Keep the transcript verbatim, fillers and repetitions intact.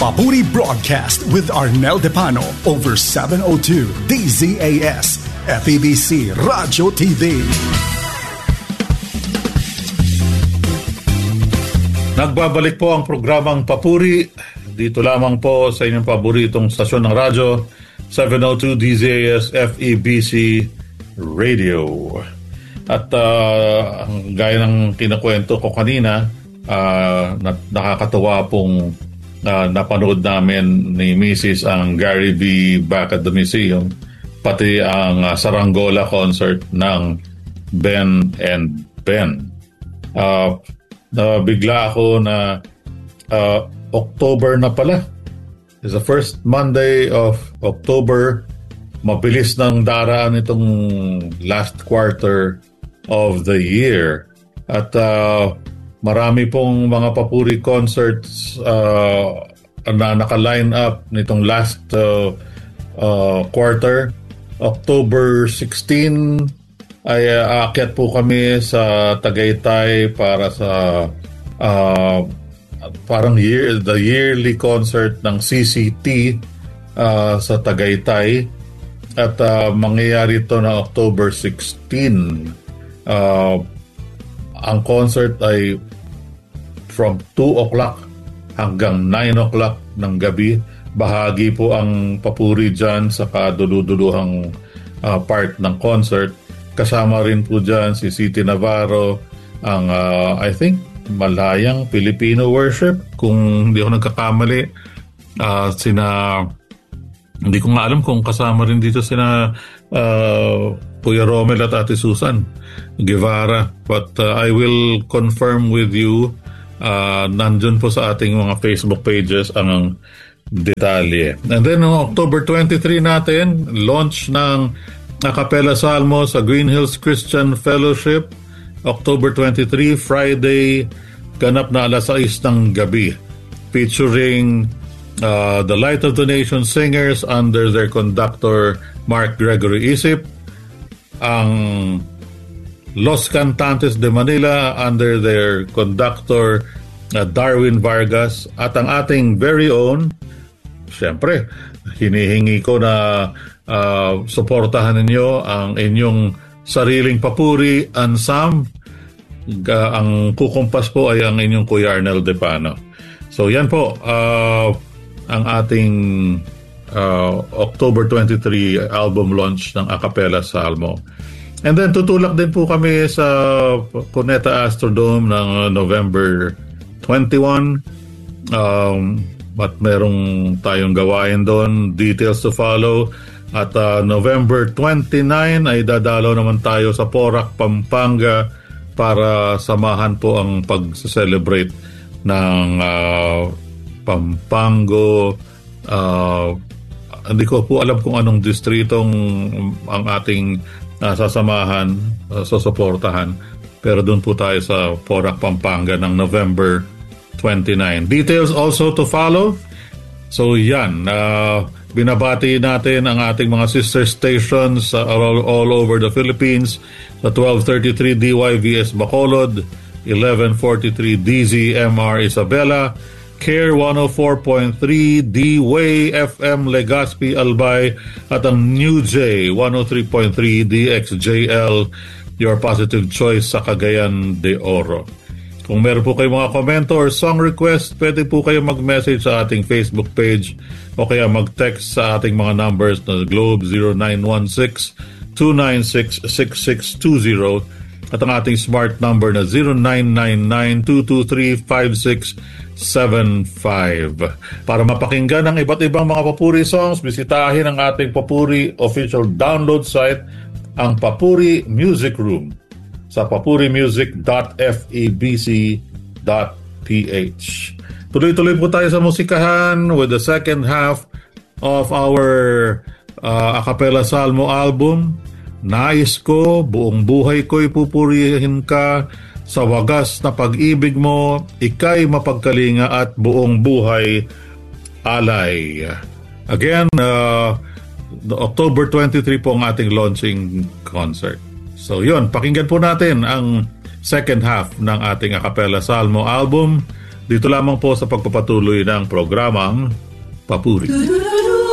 Papuri Broadcast with Arnel Depano over seven oh two D Z A S F E B C Radio T V. Nagbabalik po ang programang Papuri dito lamang po sa inyong paboritong stasyon ng radyo, seven oh two D Z A S F E B C Radio. At uh, gaya ng kinakwento ko kanina, uh, na, nakakatawa pong uh, napanood namin ni Missus ang Gary V. back at the museum, pati ang uh, Saranggola concert ng Ben and Ben. Uh, uh, bigla ako na uh, October na pala. It's the first Monday of October. Mabilis nang daraan itong last quarter of the year. At uh, marami pong mga papuri concerts uh, na naka-line up nitong last uh, uh, quarter. October sixteenth ay uh, aakyat po kami sa Tagaytay para sa uh, parang year, the yearly concert ng C C T uh, sa Tagaytay. At uh, mangyayari ito na October sixteenth. Uh, ang concert ay from two o'clock hanggang nine o'clock ng gabi. Bahagi po ang papuri dyan sa kaduluduluhang uh, part ng concert. Kasama rin po dyan si City Navarro, ang uh, I think Malayang Filipino Worship, kung hindi ako nagkakamali. Uh, sina hindi ko nga alam kung kasama rin dito sina uh, Kuya Romel at Ate Susan Guevara, but uh, I will confirm with you. Uh, nandun po sa ating mga Facebook pages ang detalye. And then no, October twenty-third natin, launch ng a cappella salmo sa Green Hills Christian Fellowship. October twenty-third, Friday, ganap na alas sais ng gabi, featuring uh, the Light of the Nation Singers under their conductor Mark Gregory Isip, ang Los Cantantes de Manila under their conductor uh, Darwin Vargas, at ang ating very own, syempre, hinihingi ko na uh, suportahan ninyo ang inyong sariling papuri ensemble. Uh, ang kukumpas po ay ang inyong Kuya Arnel Depano. So yan po uh, ang ating uh, October twenty-third album launch ng a cappella salmo. And then tutulak din po kami sa Cuneta Astrodome ng November twenty-first. Um, at merong tayong gawain doon, details to follow. At uh, November twenty-ninth ay dadalaw naman tayo sa Porac, Pampanga para samahan po ang pag-celebrate ng uh, Pampango. Uh, hindi ko po alam kung anong distritong ang ating uh, sasamahan, uh, susuportahan. Pero doon po tayo sa Porac, Pampanga ng November twenty-ninth. Details also to follow. So yan, uh, binabati natin ang ating mga sister stations uh, all, all over the Philippines. Sa twelve thirty-three D Y V S Bacolod, eleven forty-three D Z M R Isabela, Care one oh four point three D-Way F M Legazpi Albay, at ang New J one oh three point three D X J L, your positive choice sa Cagayan de Oro. Kung meron po kayong mga komento or song request, pwede po kayo mag-message sa ating Facebook page o kaya mag-text sa ating mga numbers na Globe zero nine one six, two nine six, six six two zero at ang ating smart number na zero nine nine nine, two two three, five six seven five. Para mapakinggan ang iba't ibang mga papuri songs, bisitahin ang ating papuri official download site, ang Papuri Music Room sa papuri music dot f e b c dot p h. Tuloy-tuloy po tayo sa musikahan with the second half of our uh, a cappella salmo album. Nais ko, buong buhay ko'y pupurihin ka, sa wagas na pag-ibig mo, ika'y mapagkalinga at buong buhay alay. Again, uh, October twenty-third po ang ating launching concert. So yun, pakinggan po natin ang second half ng ating a cappella salmo album, Dito lamang po sa pagpapatuloy ng programang Papuri.